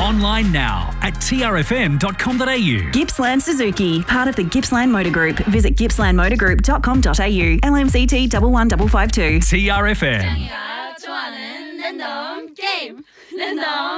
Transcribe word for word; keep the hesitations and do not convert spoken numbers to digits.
Online now at t r f m dot com dot a u. Gippsland Suzuki, part of the Gippsland Motor Group. Visit gippsland motor group dot com dot a u. L M C T one one five five two. T R F M. 짱이가 좋아하는 랜덤 게임 랜덤